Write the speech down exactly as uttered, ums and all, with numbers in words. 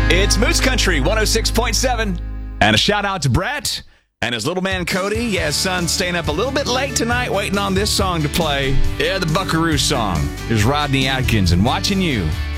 It's Moose Country one oh six point seven. And a shout out to Brett and his little man Cody. Yeah, his son's staying up a little bit late tonight waiting on this song to play. Yeah, the Buckaroo song. Here's Rodney Atkins and Watching You.